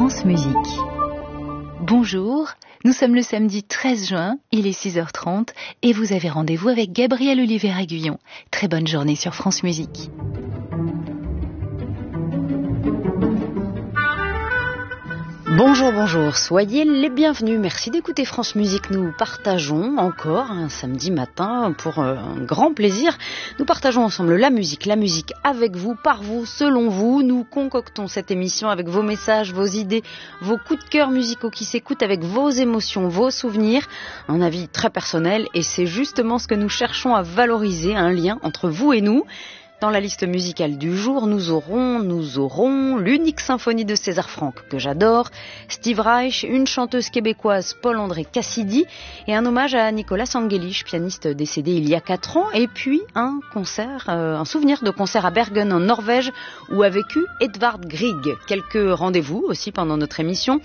France Musique. Bonjour, nous sommes le samedi 13 juin, il est 6h30 et vous avez rendez-vous avec Gabriel Olivier-Aguillon. Très bonne journée sur France Musique. Bonjour, soyez les bienvenus. Merci d'écouter France Musique. Nous partageons encore un samedi matin pour un grand plaisir. Nous partageons ensemble la musique avec vous, par vous, selon vous. Nous concoctons cette émission avec vos messages, vos idées, vos coups de cœur musicaux qui s'écoutent avec vos émotions, vos souvenirs. Un avis très personnel et c'est justement ce que nous cherchons à valoriser, un lien entre vous et nous. Dans la liste musicale du jour, nous aurons l'unique symphonie de César Franck que j'adore, Steve Reich, une chanteuse québécoise, Paul-André Cassidy, et un hommage à Nicolas Angelich, pianiste décédé il y a 4 ans, et puis un souvenir de concert à Bergen en Norvège où a vécu Edvard Grieg. Quelques rendez-vous aussi pendant notre émission,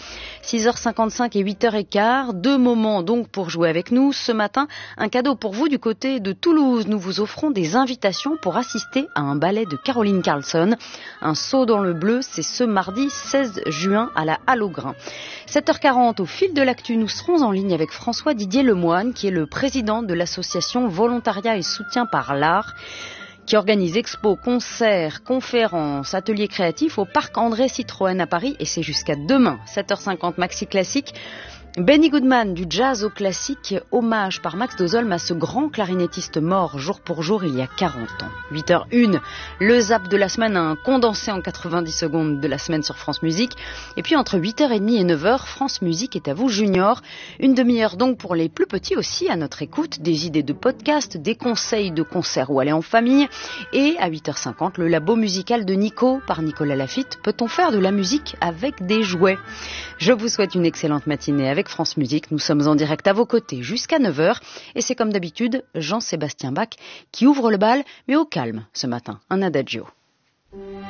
6h55 et 8h15, 2 moments donc pour jouer avec nous. Ce matin, un cadeau pour vous du côté de Toulouse. Nous vous offrons des invitations pour assister à un ballet de Caroline Carlson. Un saut dans le bleu, c'est ce mardi 16 juin à la Halle aux Grains. 7h40, au fil de l'actu, nous serons en ligne avec François Didier Lemoine, qui est le président de l'association Volontariat et Soutien par l'Art, qui organise expos, concerts, conférences, ateliers créatifs au parc André Citroën à Paris, et c'est jusqu'à demain. 7h50, Maxi Classique. Benny Goodman, du jazz au classique, hommage par Max Dozolm à ce grand clarinettiste mort jour pour jour il y a 40 ans. 8h01, le zap de la semaine, un condensé en 90 secondes de la semaine sur France Musique. Et puis entre 8h30 et 9h, France Musique est à vous junior. Une demi-heure donc pour les plus petits aussi à notre écoute, des idées de podcast, des conseils de concerts où aller en famille. Et à 8h50, le labo musical de Nico par Nicolas Lafitte. Peut-on faire de la musique avec des jouets ? Je vous souhaite une excellente matinée avec France Musique. Nous sommes en direct à vos côtés jusqu'à 9h. Et c'est comme d'habitude Jean-Sébastien Bach qui ouvre le bal, mais au calme ce matin. Un adagio.